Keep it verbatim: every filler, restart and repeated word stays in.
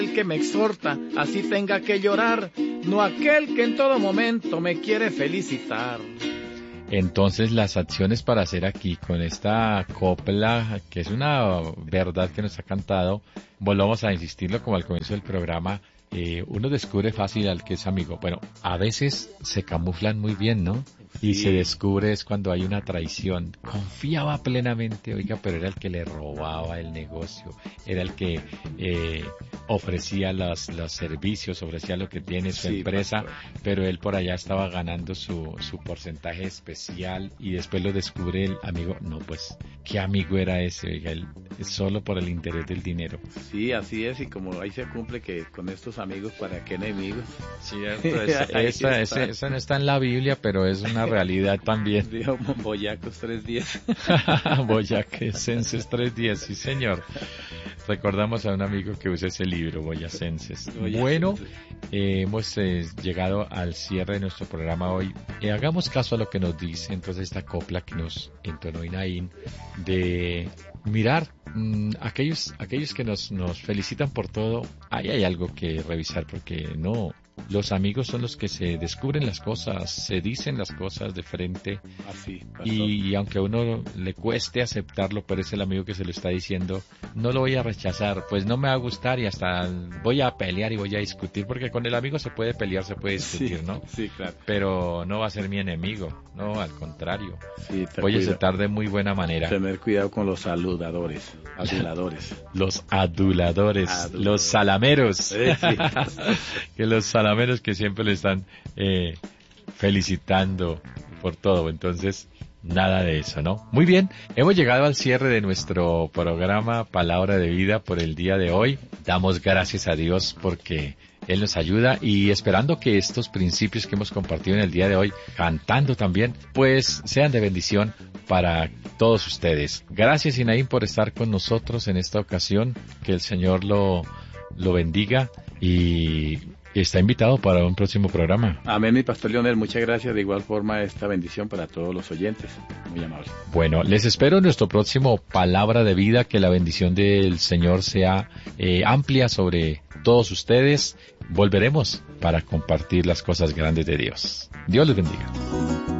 el que me exhorta, así tenga que llorar, no aquel que en todo momento me quiere felicitar. Entonces las acciones para hacer aquí con esta copla, que es una verdad que nos ha cantado, volvamos a insistirlo como al comienzo del programa, eh, uno descubre fácil al que es amigo. Bueno, a veces se camuflan muy bien, ¿no? Y Sí. se descubre es cuando hay una traición. Confiaba plenamente, oiga, pero era el que le robaba el negocio, era el que eh, ofrecía los, los servicios, ofrecía lo que tiene su Sí, empresa, pastor. pero él por allá estaba ganando su, su porcentaje especial y después lo descubre el amigo. No, pues, ¿qué amigo era ese? Oiga, él, solo por el interés del dinero. Sí, así es, y como ahí se cumple que con estos amigos, ¿para qué enemigos? Cierto, esa, Ahí esa, está. esa, esa no está en la Biblia, pero es una realidad también. Dijo Boyacos tres días. Boyacenses tres días, sí señor. Recordamos a un amigo que usa ese libro, Boyacenses. Boyacenses. Bueno, eh, hemos eh, llegado al cierre de nuestro programa hoy. Eh, hagamos caso a lo que nos dice entonces esta copla que nos entonó Inaín, de mirar mmm, aquellos aquellos que nos, nos felicitan por todo. Ahí hay algo que revisar porque no... Los amigos son los que se descubren las cosas, se dicen las cosas de frente. Así, pastor. Y, y aunque a uno le cueste aceptarlo, pero es el amigo que se lo está diciendo, no lo voy a rechazar, pues no me va a gustar y hasta voy a pelear y voy a discutir, porque con el amigo se puede pelear, se puede discutir, Sí, ¿no? sí, claro. Pero no va a ser mi enemigo, no, al contrario. Sí, te Voy a cuida- aceptar de muy buena manera. Tener cuidado con los saludadores, aduladores. Los aduladores, Aduladores. los salameros. Eh, sí. Que los salameros que siempre le están eh, felicitando por todo. Entonces, nada de eso, ¿no? Muy bien, hemos llegado al cierre de nuestro programa Palabra de Vida por el día de hoy. Damos gracias a Dios porque Él nos ayuda y esperando que estos principios que hemos compartido en el día de hoy, cantando también, pues sean de bendición para todos ustedes. Gracias, Inaín, por estar con nosotros en esta ocasión. Que el Señor lo, lo bendiga y está invitado para un próximo programa. Amén, mi pastor Leonel, muchas gracias. De igual forma, esta bendición para todos los oyentes. Muy amable. Bueno, les espero en nuestro próximo Palabra de Vida, que la bendición del Señor sea eh, amplia sobre todos ustedes. Volveremos para compartir las cosas grandes de Dios. Dios les bendiga.